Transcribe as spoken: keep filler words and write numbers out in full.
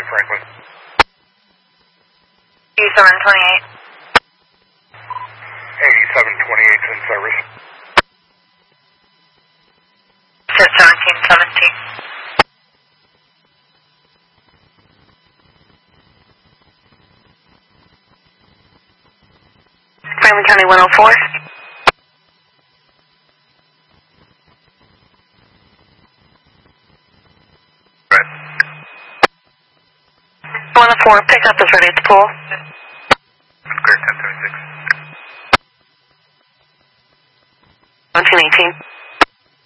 Franklin. eighty-seven twenty-eight. eighty-seven twenty-eight in service. seventeen seventeen. Franklin County one oh four. Red. one oh four, pickup is ready at the pool. Clear ten seventy-six. seventeen eighteen.